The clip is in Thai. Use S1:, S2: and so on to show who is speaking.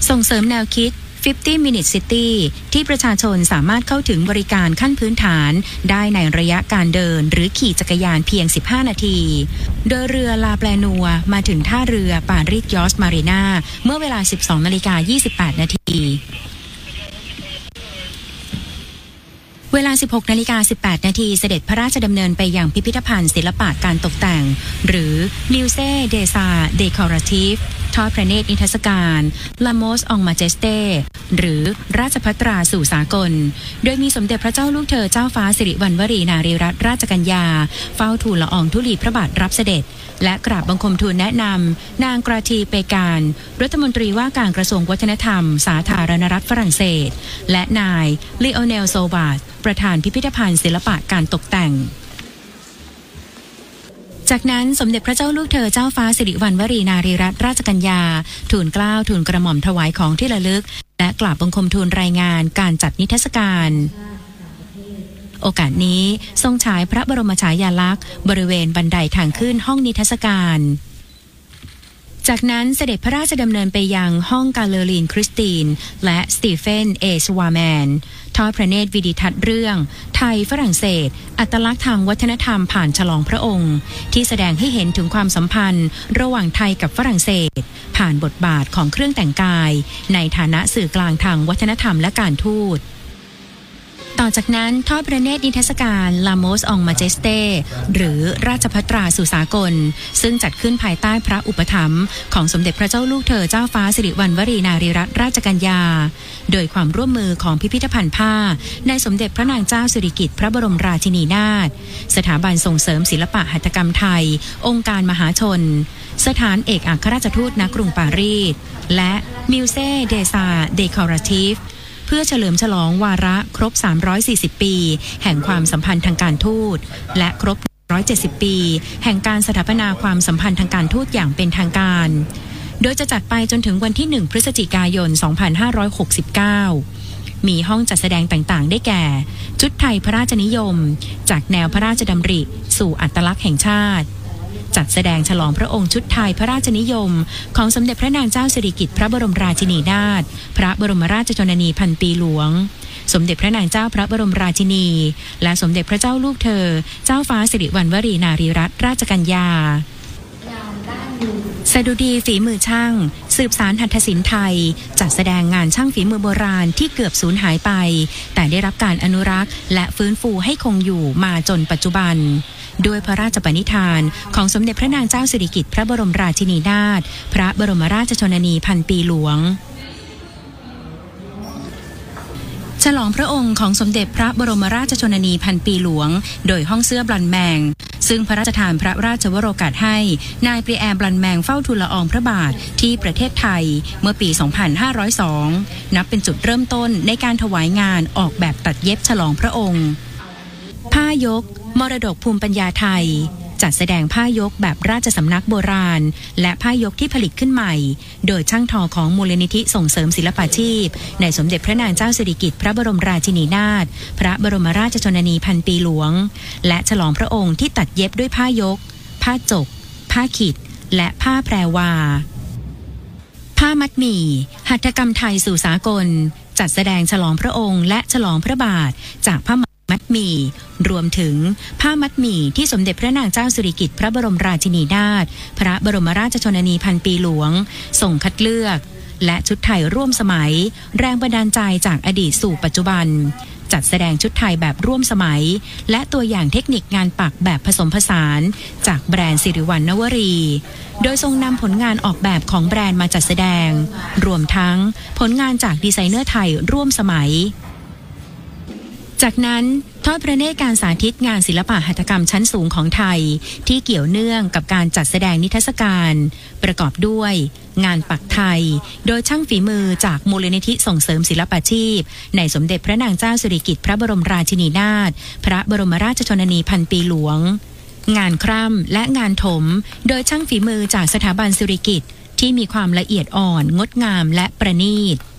S1: ส่งเสริมแนวคิด50 Minute City ที่ประชาชนสามารถเข้าถึงบริการขั้นพื้นฐานได้ในระยะการเดินหรือขี่จักรยานเพียง15นาทีโดยเรือลาแปลนัวมาถึงท่าเรือปารีสยอชต์มารีนาเมื่อเวลา 12:28 นาทีเวลา 16:18 นาทีเสด็จพระราชดำเนินไปยังพิพิธภัณฑ์ศิลปะการตกแต่งหรือ Musée des Arts Décoratifs ทอดพระเนตรนิทรรศการ Lamos en Majesté หรือราชภัตราสู่สากลโดยมีสมเด็จพระเจ้าลูกเธอเจ้าฟ้าสิริวัณวรีนารีรัตนราชกัญญาเฝ้าทูลละอองธุลีพระบาทรับเสด็จและกราบบังคมทูลแนะนำนางกราทีเปการรัฐมนตรีว่าการกระทรวงวัฒนธรรมสาธารณรัฐฝรั่งเศสและนายลีโอเนลโซบาสประธานพิพิธภัณฑ์ศิลปะการตกแต่งจากนั้นสมเด็จพระเจ้าลูกเธอเจ้าฟ้าสิริวัณวรีนารีรัตนราชกัญญาทูลเกล้าทูลกระหม่อมถวายของที่ระลึกและกราบบังคมทูลรายงานการจัดนิทรรศการโอกาสนี้ทรงฉายพระบรมฉายาลักษณ์บริเวณบันไดทางขึ้นห้องนิทรรศการจากนั้นเสด็จพระราชดำเนินไปยังห้องกาเลอรีนคริสตินและสตีเฟนสวาแมนทอดพระเนตรวิดิทัศน์เรื่องไทยฝรั่งเศสอัตลักษณ์ทางวัฒนธรรมผ่านฉลองพระองค์ที่แสดงให้เห็นถึงความสัมพันธ์ระหว่างไทยกับฝรั่งเศสผ่านบทบาทของเครื่องแต่งกายในฐานะสื่อกลางทางวัฒนธรรมและการทูตต่อจากนั้นทอดพระเนตรนิทรรศการ Lamos en Majesté หรือราชภัตราสู่สากลซึ่งจัดขึ้นภายใต้พระอุปถัมภ์ของสมเด็จพระเจ้าลูกเธอเจ้าฟ้าสิริวัณวรีนารีรัตนราชกัญญาโดยความร่วมมือของพิพิธภัณฑ์ผ้าในสมเด็จพระนางเจ้าสิริกิติ์พระบรมราชินีนาถสถาบันส่งเสริมศิลปะหัตถกรรมไทยองค์การมหาชนสถานเอกอัครราชทูตณกรุงปารีสและ Musée des Arts Décoratifsเพื่อเฉลิมฉลองวาระครบ340ปีแห่งความสัมพันธ์ทางการทูตและครบ170ปีแห่งการสถาปนาความสัมพันธ์ทางการทูตอย่างเป็นทางการโดยจะจัดไปจนถึงวันที่1พฤศจิกายน2569มีห้องจัดแสดงต่างๆได้แก่ชุดไทยพระราชนิยมจากแนวพระราชดำริสู่อัตลักษณ์แห่งชาติจัดแสดงฉลองพระองค์ชุดไทยพระราชนิยมของสมเด็จพระนางเจ้าสิริกิติ์พระบรมราชินีนาถพระบรมราชชนนีพันปีหลวงสมเด็จพระนางเจ้าพระบรมราชินีและสมเด็จพระเจ้าลูกเธอเจ้าฟ้าสิริวัณวรีนารีรัตนราชกัญญาสดุดีฝีมือช่างสืบสานหัตถศิลป์ไทยจัดแสดงงานช่างฝีมือโบราณที่เกือบสูญหายไปแต่ได้รับการอนุรักษ์และฟื้นฟูให้คงอยู่มาจนปัจจุบันด้วยพระราชปณิธานของสมเด็จพระนางเจ้าสิริกิติ์พระบรมราชินีนาถพระบรมราชชนนีพันปีหลวงฉลองพระองค์ของสมเด็จพระบรมราชชนนีพันปีหลวงโดยห้องเสื้อบลันแมงซึ่งพระราชทานพระราชวโรกาสให้นายปรีแอร์บลันแมงเฝ้าทูลละอองพระบาทที่ประเทศไทยเมื่อปี 2502 นับเป็นจุดเริ่มต้นในการถวายงานออกแบบตัดเย็บฉลองพระองค์ผ้ายกมรดกภูมิปัญญาไทยจัดแสดงผ้ายกแบบราชสำนักโบราณและผ้ายกที่ผลิตขึ้นใหม่โดยช่างทอของมูลนิธิส่งเสริมศิลปาชีพในสมเด็จพระนางเจ้าสิริกิติ์พระบรมราชินีนาถพระบรมราชชนนีพันปีหลวงและฉลองพระองค์ที่ตัดเย็บด้วยผ้ายกผ้าจกผ้าขิดและผ้าแพรวาผ้ามัดหมี่หัตถกรรมไทยสู่สากลจัดแสดงฉลองพระองค์และฉลองพระบาทจากผ้ามัดหมี่รวมถึงผ้ามัดหมี่ที่สมเด็จพระนางเจ้าสิริกิติ์พระบรมราชินีนาถพระบรมราชชนนีพันปีหลวงส่งคัดเลือกและชุดไทยร่วมสมัยแรงบันดาลใจจากอดีตสู่ปัจจุบันจัดแสดงชุดไทยแบบร่วมสมัยและตัวอย่างเทคนิคงานปักแบบผสมผสานจากแบรนด์สิริวัณณวรีโดยทรงนำผลงานออกแบบของแบรนด์มาจัดแสดงรวมทั้งผลงานจากดีไซเนอร์ไทยร่วมสมัยจากนั้นทอดพระเนตรการสาธิตงานศิลปะหัตถกรรมชั้นสูงของไทยที่เกี่ยวเนื่องกับการจัดแสดงนิทรรศการประกอบด้วยงานปักไทยโดยช่างฝีมือจากมูลนิธิส่งเสริมศิลปาชีพในสมเด็จพระนางเจ้าสิริกิติ์พระบรมราชินีนาถพระบรมราชชนนีพันปีหลวงงานคร่ำและงานถมโดยช่างฝีมือจากสถาบันสิริกิติ์ที่มีความละเอียดอ่อนงดงามและประณีต